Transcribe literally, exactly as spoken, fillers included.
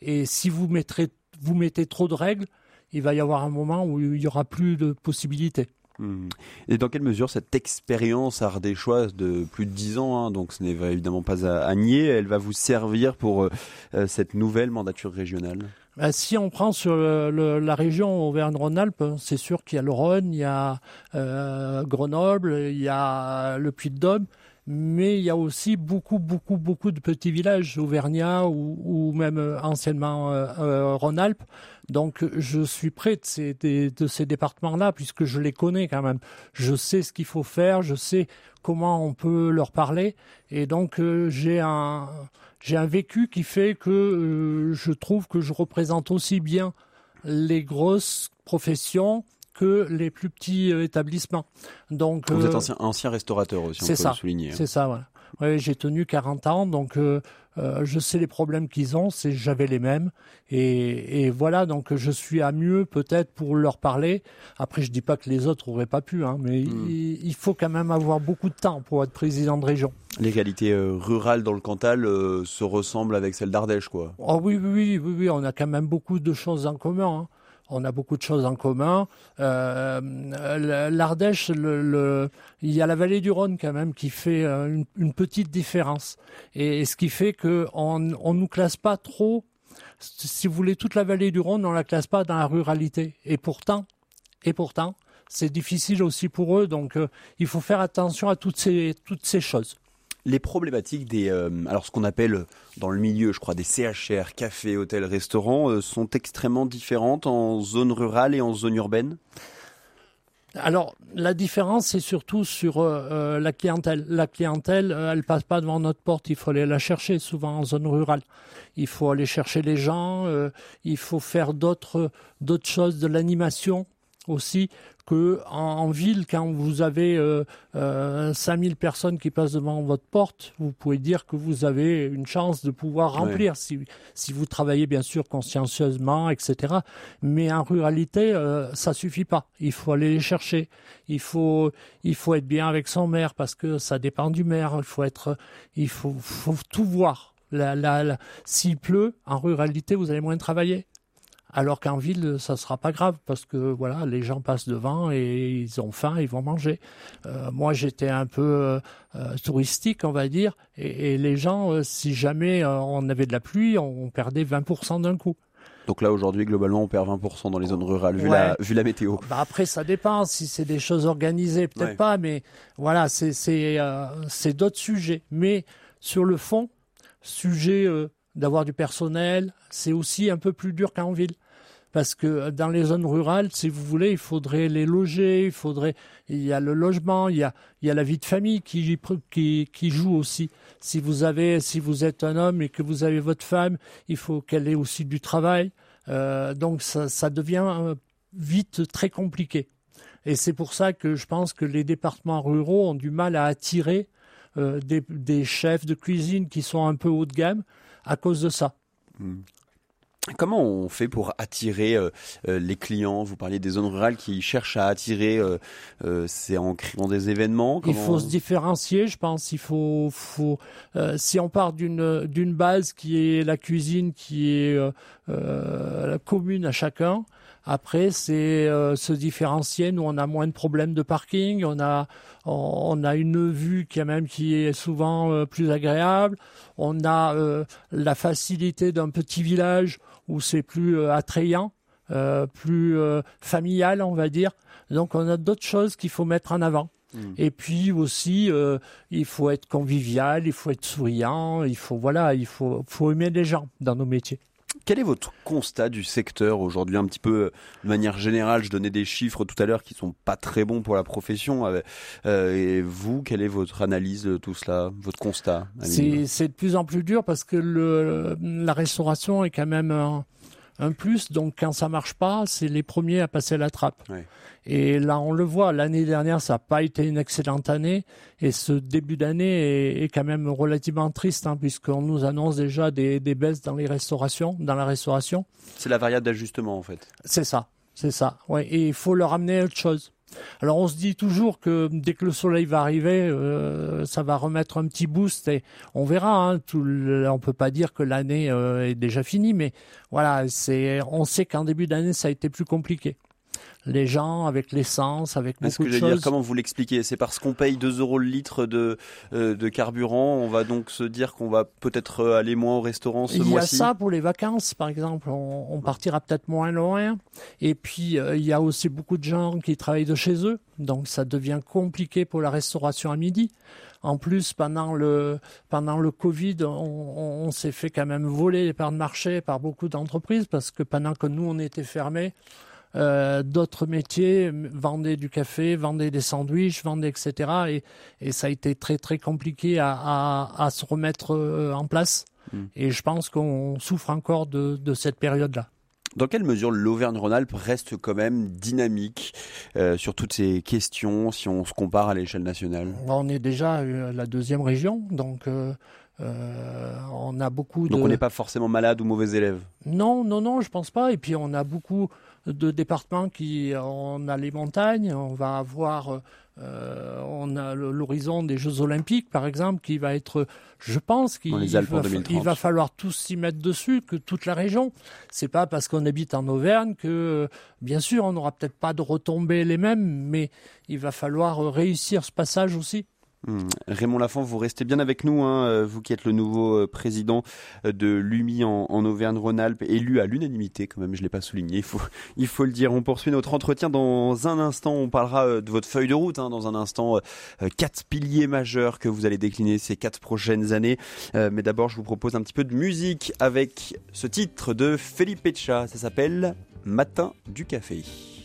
Et si vous mettrez, vous mettez trop de règles, il va y avoir un moment où il n'y aura plus de possibilités. Mmh. Et dans quelle mesure cette expérience ardéchoise de plus de dix ans, hein, donc ce n'est évidemment pas à, à nier, elle va vous servir pour euh, cette nouvelle mandature régionale ? Ben, si on prend sur le, le, la région Auvergne-Rhône-Alpes, c'est sûr qu'il y a le Rhône, il y a euh, Grenoble, il y a le Puy-de-Dôme, mais il y a aussi beaucoup, beaucoup, beaucoup de petits villages auvergnats ou, ou même euh, anciennement euh, euh, Rhône-Alpes. Donc, je suis près de ces, de, de ces départements-là, puisque je les connais quand même. Je sais ce qu'il faut faire, je sais comment on peut leur parler. Et donc, euh, j'ai un, j'ai un vécu qui fait que euh, je trouve que je représente aussi bien les grosses professions que les plus petits euh, établissements. Donc, Vous euh, êtes ancien, ancien restaurateur aussi, on peut ça, le souligner. C'est ça, voilà. Ouais, j'ai tenu quarante ans, donc euh, euh, je sais les problèmes qu'ils ont, c'est j'avais les mêmes, et, et voilà, donc je suis à mieux peut-être pour leur parler. Après, je dis pas que les autres auraient pas pu, hein, mais mmh. il, il faut quand même avoir beaucoup de temps pour être président de région. Les réalités euh, rurales dans le Cantal euh, se ressemblent avec celles d'Ardèche, quoi. Oh oui, oui, oui, oui, oui, on a quand même beaucoup de choses en commun, hein. On a beaucoup de choses en commun. Euh, L'Ardèche, le, le, il y a la vallée du Rhône quand même qui fait une, une petite différence. Et, et ce qui fait qu'on ne nous classe pas trop, si vous voulez, toute la vallée du Rhône, on ne la classe pas dans la ruralité. Et pourtant, et pourtant, c'est difficile aussi pour eux. Donc, euh, il faut faire attention à toutes ces, toutes ces choses. Les problématiques des, euh, alors ce qu'on appelle dans le milieu, je crois, des C H R, cafés, hôtels, restaurants, euh, sont extrêmement différentes en zone rurale et en zone urbaine. Alors, la différence, c'est surtout sur euh, la clientèle. La clientèle, euh, elle passe pas devant notre porte. Il faut aller la chercher, souvent en zone rurale. Il faut aller chercher les gens. Euh, il faut faire d'autres, d'autres choses, de l'animation aussi, que en, en ville, quand vous avez euh, euh, cinq mille personnes qui passent devant votre porte, vous pouvez dire que vous avez une chance de pouvoir remplir, ouais. si, si vous travaillez bien sûr consciencieusement, et cetera. Mais en ruralité, euh, ça suffit pas. Il faut aller les chercher. Il faut, il faut être bien avec son maire, parce que ça dépend du maire. Il faut être, il faut, faut tout voir. La, la, la, s'il pleut, en ruralité, vous allez moins travailler. Alors qu'en ville, ça sera pas grave parce que voilà, les gens passent devant et ils ont faim, ils vont manger. Euh, moi, j'étais un peu euh, touristique, on va dire, et, et les gens, euh, si jamais euh, on avait de la pluie, on, on perdait vingt pour cent d'un coup. Donc là, aujourd'hui, globalement, on perd vingt pour cent dans les zones rurales, vu, ouais. la, vu la météo. Bah après, ça dépend. Si c'est des choses organisées, peut-être ouais. pas, mais voilà, c'est, c'est, euh, c'est d'autres sujets. Mais sur le fond, sujet euh, d'avoir du personnel, c'est aussi un peu plus dur qu'en ville. Parce que dans les zones rurales, si vous voulez, il faudrait les loger, il faudrait, il y a le logement, il y a, il y a la vie de famille qui, qui, qui joue aussi. Si vous avez, si vous êtes un homme et que vous avez votre femme, il faut qu'elle ait aussi du travail. Euh, donc ça, ça devient vite très compliqué. Et c'est pour ça que je pense que les départements ruraux ont du mal à attirer euh, des, des chefs de cuisine qui sont un peu haut de gamme à cause de ça. Mmh. Comment on fait pour attirer euh, euh, les clients ? Vous parliez des zones rurales qui cherchent à attirer, euh, euh, c'est en créant des événements. Comment... Il faut se différencier, je pense. Il faut, faut euh, si on part d'une d'une base qui est la cuisine, qui est euh, euh, commune à chacun. Après, c'est euh, se différencier. Nous, on a moins de problèmes de parking. On a, on, on a une vue qui, même, qui est souvent euh, plus agréable. On a euh, la facilité d'un petit village où c'est plus euh, attrayant, euh, plus euh, familial, on va dire. Donc, on a d'autres choses qu'il faut mettre en avant. Mmh. Et puis aussi, euh, il faut être convivial, il faut être souriant. Il faut, voilà, il faut, faut aimer les gens dans nos métiers. Quel est votre constat du secteur aujourd'hui, un petit peu de manière générale? Je donnais des chiffres tout à l'heure qui sont pas très bons pour la profession. Euh, et vous, quelle est votre analyse de tout cela, votre constat? C'est, c'est de plus en plus dur parce que le, la restauration est quand même un, un plus. Donc quand ça marche pas, c'est les premiers à passer la trappe. Ouais. Et là, on le voit, l'année dernière, ça n'a pas été une excellente année. Et ce début d'année est, est quand même relativement triste, hein, puisqu'on nous annonce déjà des, des baisses dans les restaurations, dans la restauration. C'est la variable d'ajustement, en fait. C'est ça, c'est ça. Ouais. Et il faut leur amener autre chose. Alors on se dit toujours que dès que le soleil va arriver, euh, ça va remettre un petit boost et on verra. Hein, tout le, on peut pas dire que l'année euh, est déjà finie, mais voilà, c'est, on sait qu'en début d'année ça a été plus compliqué. Les gens avec l'essence, avec beaucoup Est-ce que de j'allais choses. dire, comment vous l'expliquez? C'est parce qu'on paye deux euros le litre de, euh, de carburant, on va donc se dire qu'on va peut-être aller moins au restaurant ce il y mois-ci? a ça pour les vacances, par exemple, on, on partira peut-être moins loin. Et puis euh, il y a aussi beaucoup de gens qui travaillent de chez eux, donc ça devient compliqué pour la restauration à midi. En plus, pendant le pendant le Covid, on, on, on s'est fait quand même voler les parts de marché par beaucoup d'entreprises parce que pendant que nous on était fermés, Euh, d'autres métiers vendaient du café, vendaient des sandwichs, vendaient et cetera. Et, et ça a été très très compliqué à, à, à se remettre euh, en place. Mmh. Et je pense qu'on souffre encore de, de cette période-là. Dans quelle mesure l'Auvergne-Rhône-Alpes reste quand même dynamique euh, sur toutes ces questions si on se compare à l'échelle nationale? On est déjà la deuxième région, donc euh, euh, on a beaucoup de... Donc on n'est pas forcément malade ou mauvais élève? Non, non, non, je pense pas. Et puis on a beaucoup de départements qui, on a les montagnes, on va avoir, euh, on a l'horizon des Jeux Olympiques par exemple, qui va être, je pense qu'il va, il va falloir tous s'y mettre dessus, que toute la région. C'est pas parce qu'on habite en Auvergne que, bien sûr, on n'aura peut-être pas de retombées les mêmes, mais il va falloir réussir ce passage aussi. Mmh. Raymond Lafont, vous restez bien avec nous, hein, vous qui êtes le nouveau président de l'U M I en, en Auvergne-Rhône-Alpes, élu à l'unanimité quand même, je ne l'ai pas souligné, il faut, il faut le dire. On poursuit notre entretien dans un instant, on parlera de votre feuille de route, hein, dans un instant, euh, quatre piliers majeurs que vous allez décliner ces quatre prochaines années. Euh, mais d'abord, je vous propose un petit peu de musique avec ce titre de Felipe Etcha, ça s'appelle Matin du Café.